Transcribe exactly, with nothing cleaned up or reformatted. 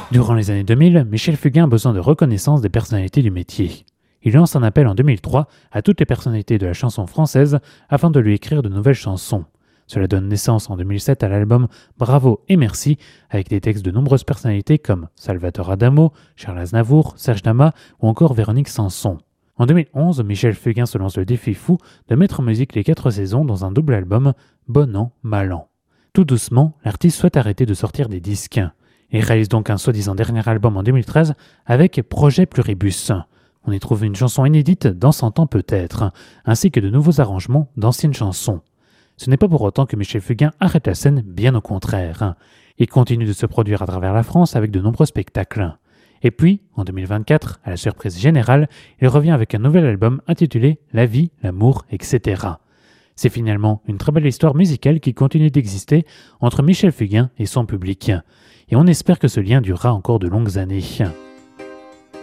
Durant les années deux mille, Michel Fugain a besoin de reconnaissance des personnalités du métier. Il lance un appel en deux mille trois à toutes les personnalités de la chanson française afin de lui écrire de nouvelles chansons. Cela donne naissance en deux mille sept à l'album Bravo et Merci, avec des textes de nombreuses personnalités comme Salvatore Adamo, Charles Aznavour, Serge Lama ou encore Véronique Sanson. En deux mille onze, Michel Fugain se lance le défi fou de mettre en musique les quatre saisons dans un double album, Bon An, Mal An. Tout doucement, l'artiste souhaite arrêter de sortir des disques. Il réalise donc un soi-disant dernier album en deux mille treize avec Projet Pluribus. On y trouve une chanson inédite dans cent ans peut-être, ainsi que de nouveaux arrangements d'anciennes chansons. Ce n'est pas pour autant que Michel Fugain arrête la scène, bien au contraire. Il continue de se produire à travers la France avec de nombreux spectacles. Et puis, en deux mille vingt-quatre, à la surprise générale, il revient avec un nouvel album intitulé La vie, l'amour, et cetera. C'est finalement une très belle histoire musicale qui continue d'exister entre Michel Fugain et son public. Et on espère que ce lien durera encore de longues années.